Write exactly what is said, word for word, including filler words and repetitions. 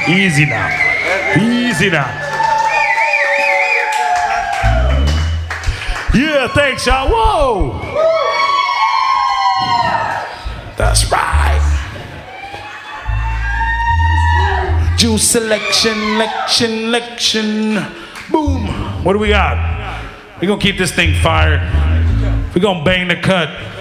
Easy now. Easy now. Yeah, thanks, y'all. Whoa. That's right. Juice selection, lection, lection. Boom. What do we got? We're gonna keep this thing fired. We're gonna bang the cut.